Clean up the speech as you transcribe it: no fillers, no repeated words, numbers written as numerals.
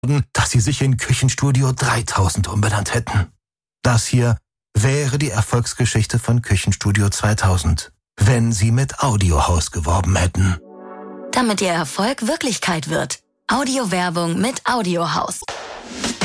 dass sie sich in Küchenstudio 3000 umbenannt hätten. Das hier wäre die Erfolgsgeschichte von Küchenstudio 2000, wenn sie mit Audiohaus geworben hätten. Damit ihr Erfolg Wirklichkeit wird. Audiowerbung mit Audiohaus.